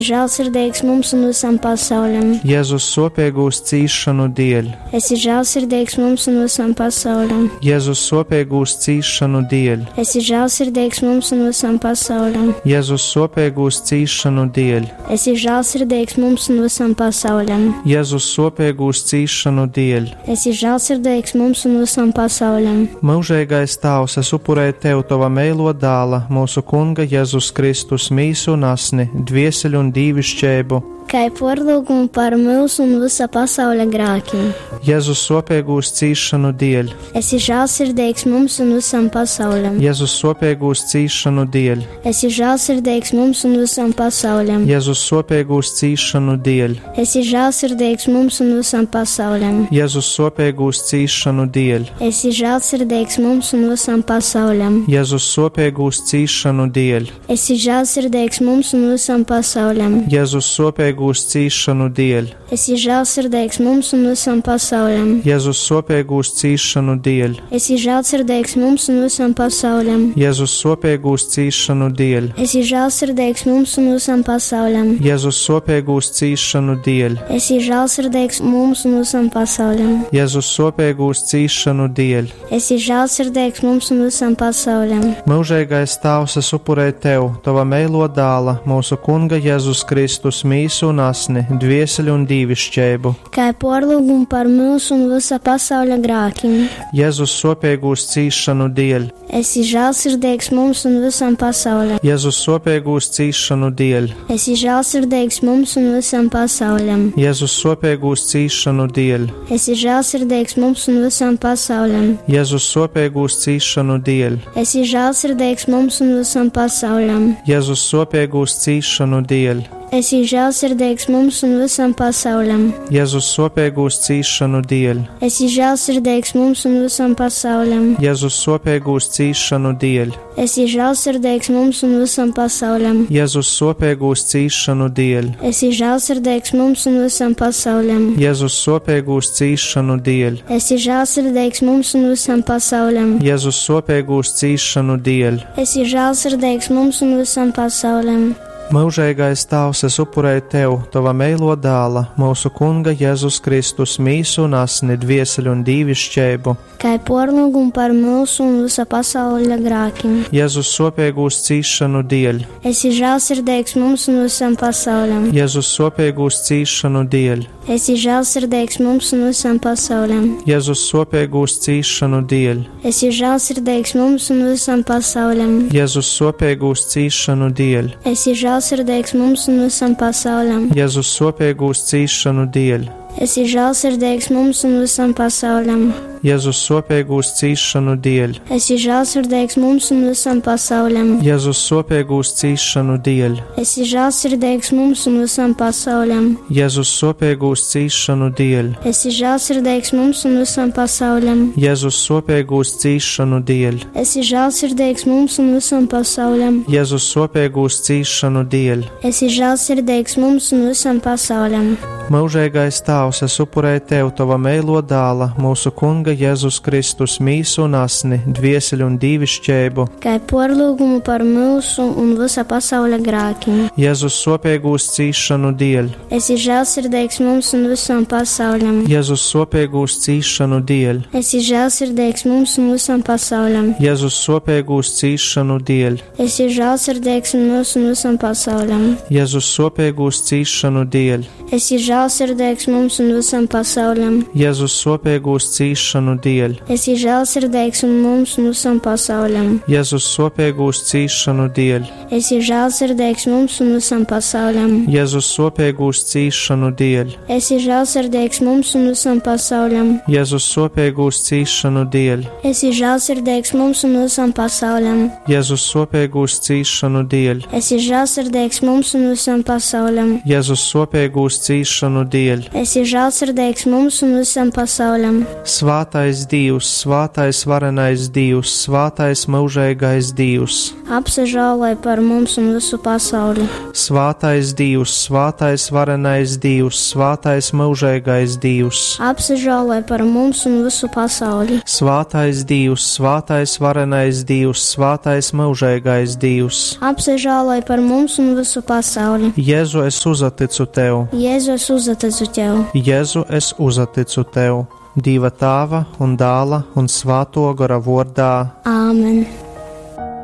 Žēlsirdīgs mums un visam pasaulim. Jēzus sopīgūs cīšanu dēļ. Esi žēlsirdīgs mums un visam pasaulim. Jēzus sopīgūs cīšanu dēļ. Esi žēlsirdīgs mums un visam pasaulim. Jēzus sopīgūs cīšanu dēļ. Esi žēlsirdīgs mums un visam pasaulim. Jēzus sopīgūs cīšanu dēļ. Esi žēlsirdīgs mums un visam pasaulim. Mūžīgais Tavs, es upurēju Tev Tava mēlo dāla, mūsu Kunga Jēzus Kristus mīsu un asni, dvieseli un dīvišķēbu, Kai porlūgumu par mūsu un visa pasauļa grākiem. Jēzus sopīgūs cīšanu dēļ. Esi žēlsirdīgs mums un visam pasaulim. Jēzus sopīgūs cīšanu dēļ. Esi žēlsirdīgs mums un visam pasaulim. Jēzus sopīgūs cīšanu dēļ. Esi žēlsirdīgs mums un visam pasaulim. Jēzus sopīgūs cīšanu dēļ. Esi žēlsirdīgs mums un visam pasaulim. Jēzus sopīgūs cīšanu dēļ. Esi žēlsirdīgs mums un visam pasaulim. Jēzus sopīgūs cīšanu dēļ. Esi žēlsirdīgs mums un visam pasaulim. Jēzus sopīgūs cīšanu dēļ. Esi žēlsirdīgs mums un visam pasaulim. Jēzus sopīgūs cīšanu dēļ. Esi žēlsirdīgs mums un visam pasaulim. Jēzus sopīgūs cīšanu dēļ. Esi žēlsirdīgs mums un visam pasaulim. Jēzus sopīgūs cīšanu dēļ. Esi žēlsirdīgs mums un visam pasaulim. Mūžīgais Tavs, es upurēju Tev, Tava mēlo dāla, mūsu Kunga Jēzus Kristus mīsu un asni, dvieseli un dīvišķēbu, Kai porlūgumu par mūsu un visa pasauļa grākiem. Jēzus sopīgūs cīšanu dēļ. Esi žēlsirdīgs mums un visam pasaulim. Jēzus sopīgūs cīšanu dēļ. Esi žēlsirdīgs mums un visam pasaulim. Jēzus sopīgūs cīšanu dēļ. Esi žēlsirdīgs mums un visam pasaulim. Jēzus sopīgūs cīšanu dēļ. Esi žēlsirdīgs mums un visam pasaulim. Jēzus sopīgūs cīšanu dēļ. Esi žēlsirdīgs mums un visam pasaulim. Jēzus sopīgūs cīšanu dēļ. Esi žēlsirdīgs mums un visam pasaulim. Jēzus sopīgūs cīšanu dēļ. Esi žēlsirdīgs mums un visam pasaulim. Jēzus sopīgūs cīšanu dēļ. Esi žēlsirdīgs mums un visam pasaulim. Jēzus sopīgūs cīšanu dēļ. Esi žēlsirdīgs mums un visam pasaulim. Jēzus sopīgūs cīšanu dēļ. Esi žēlsirdīgs mums un visam pasaulim. Mūžīgais Tavs, es upurēju Tev, Tava mēlo dāla, mūsu Kunga Jēzus Kristus mīsu un asni, dvieseli un dīvišķēbu, Kai porlūgumu par mūsu un visa pasauļa grākiem. Jēzus sopīgūs cīšanu dēļ. Esi žēlsirdīgs mums un visam pasaulim. Jēzus sopīgūs cīšanu dēļ. Esi žēlsirdīgs mums un visam pasaulim. Jēzus sopīgūs cīšanu dēļ. Esi žēlsirdīgs mums un visam pasaulim. Jēzus sopīgūs cīšanu dēļ. Esi žēlsirdīgs mums un visam pasaulim. Jēzus sopīgūs cīšanu dēļ. Esi žēlsirdīgs mums un visam pasaulim. Jēzus sopīgūs cīšanu dēļ. Esi žēlsirdīgs mums un visam pasaulim. Jēzus sopīgūs cīšanu dēļ. Esi žēlsirdīgs mums un visam pasaulim. Jēzus sopīgūs cīšanu dēļ. Esi žēlsirdīgs mums un visam pasaulim. Jēzus sopīgūs cīšanu dēļ. Esi žēlsirdīgs mums un visam pasaulim. Jēzus sopīgūs cīšanu dēļ. Esi žēlsirdīgs mums un visam pasaulim. Mūžīgais Tavs, es upurēju Tev, Tava mēlo dāla, mūsu Kunga Jēzus Kristus mīsu un asni, dvieseli un dīvišķēbu, Kai porlūgumu par mūsu un visa pasauļa grākiem. Jēzus sopīgūs cīšanu dēļ. Esi žēlsirdīgs mums un visam pasaulim. Jēzus sopīgūs cīšanu dēļ. Esi žēlsirdīgs mums un visam pasaulim. Jēzus sopīgūs cīšanu dēļ. Esi žēlsirdīgs mums un visam pasaulim. Jēzus sopīgūs cīšanu dēļ. Esi žēlsirdīgs mums un visam pasaulim. Jēzus sopīgūs cīšanu dēļ. Esi žēlsirdīgs mums un visam pasaulim. Jēzus sopīgūs cīšanu dēļ. Esi žēlsirdīgs mums un visam pasaulim. Jēzus sopīgūs cīšanu dēļ. Esi žēlsirdīgs mums un visam pasaulim. Jēzus sopīgūs cīšanu dēļ. Esi žēlsirdīgs mums un visam pasaulim. Jēzus sopīgūs cīšanu dēļ. Esi žēlsirdīgs mums un visam pasaulim. Jēzus sopīgūs cīšanu sunu dēļ. Esi žēlsirdīgs mums un visam pasaulim. Svātais Dievs, svātais varenais Dievs, svātais mūžīgais Dievs. Apsižēloj par mums un visu pasauli. Svātais Dievs, svātais varenais Dievs, svātais mūžīgais Dievs. Apsižēloj par mums un visu pasauli. Svātais Dievs, svātais varenais Dievs, svātais mūžīgais Dievs. Apsižēloj par mums un visu pasauli. Jēzu, es uzaticu Tev. Jēzu, es uzaticu Tev. Jēzu, es uzaticu Tev. Dieva Tēva un Dēla un Svētā gara vārdā. Āmen.